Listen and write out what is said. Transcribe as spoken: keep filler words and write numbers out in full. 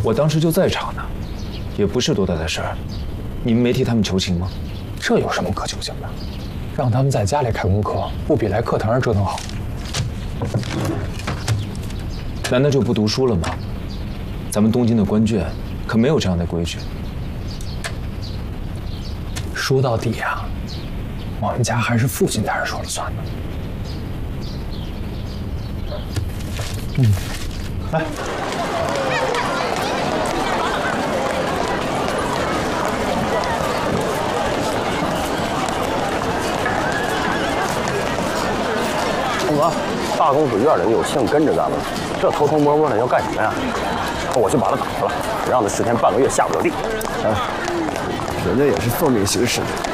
我当时就在场呢，也不是多大的事儿。你们没替他们求情吗？ 这有什么可求情的？让他们在家里开功课，不比来课堂上折腾好。 难道就不读书了吗？咱们东京的官卷可没有这样的规矩。 说到底啊，我们家还是父亲大人说了算的。嗯，来。 东哥，大公子院里有幸跟着咱们，这偷偷摸摸的要干什么呀？我去把他打发了，让他十天半个月下不了地。 哎，人家也是奉命行事的。